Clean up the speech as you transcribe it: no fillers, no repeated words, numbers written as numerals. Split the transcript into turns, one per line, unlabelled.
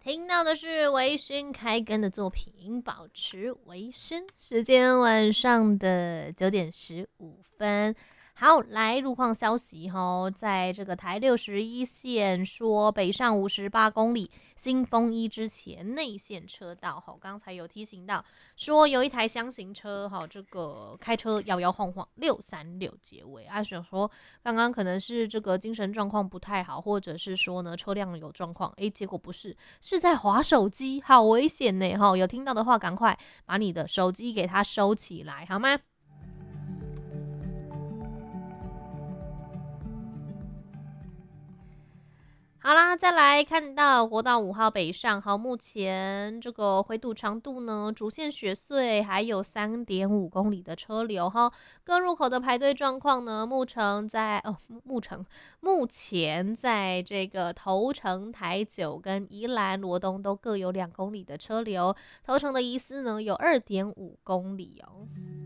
听到的是微醺开根的作品，保持微醺。时间晚上的9点15分。好，来路况消息吼，在这个台61线说北上58公里新丰一之前内线车道吼，刚才有提醒到说有一台厢型车吼，这个开车摇摇晃晃636结尾，想说刚刚可能是这个精神状况不太好，或者是说呢车辆有状况，结果不是，是在滑手机，好危险呢吼！有听到的话，赶快把你的手机给它收起来，好吗？好啦，再来看到国道5号北上，好，目前这个回堵长度呢，主线雪隧还有3.5公里的车流哈。各入口的排队状况呢，目前在这个头城、台九跟宜兰罗东都各有2公里的车流，头城的宜思呢有2.5公里哦。